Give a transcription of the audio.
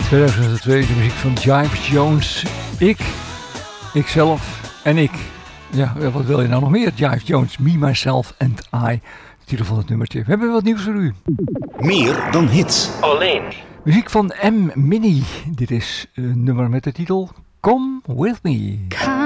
2002, de muziek van Jive Jones. Ikzelf en ik. Ja, wat wil je nou nog meer? Jive Jones, Me, Myself and I. De titel van het nummertje. We hebben wat nieuws voor u. Meer dan hits. Alleen. Muziek van M. Mini. Dit is een nummer met de titel Come With Me. Come